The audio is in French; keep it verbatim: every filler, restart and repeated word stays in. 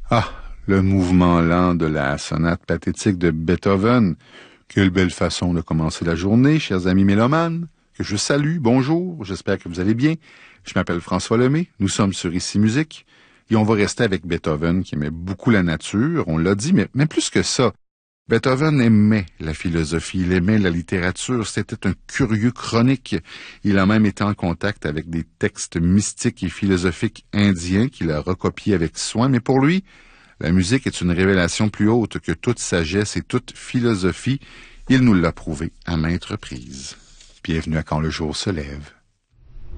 Ah, le mouvement lent de la sonate pathétique de Beethoven. Quelle belle façon de commencer la journée, chers amis mélomanes, que je salue, bonjour, j'espère que vous allez bien. Je m'appelle François Lemay, nous sommes sur Ici Musique, et on va rester avec Beethoven qui aimait beaucoup la nature, on l'a dit, mais, mais plus que ça. Beethoven aimait la philosophie, il aimait la littérature, c'était un curieux chronique. Il a même été en contact avec des textes mystiques et philosophiques indiens qu'il a recopiés avec soin, mais pour lui, la musique est une révélation plus haute que toute sagesse et toute philosophie. Il nous l'a prouvé à maintes reprises. Bienvenue à Quand le jour se lève.